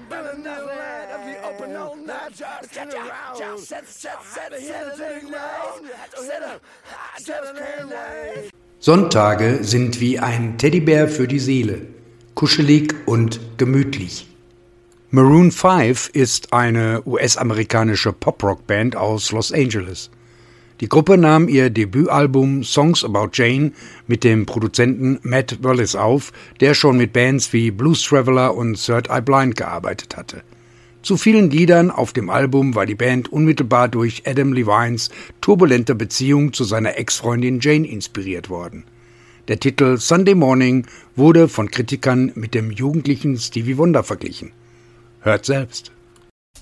Sonntage sind wie ein Teddybär für die Seele, kuschelig und gemütlich. Maroon 5 ist eine US-amerikanische Pop-Rock-Band aus Los Angeles. Die Gruppe nahm ihr Debütalbum Songs About Jane mit dem Produzenten Matt Wallace auf, der schon mit Bands wie Blues Traveler und Third Eye Blind gearbeitet hatte. Zu vielen Liedern auf dem Album war die Band unmittelbar durch Adam Levines turbulente Beziehung zu seiner Ex-Freundin Jane inspiriert worden. Der Titel Sunday Morning wurde von Kritikern mit dem jugendlichen Stevie Wonder verglichen. Hört selbst.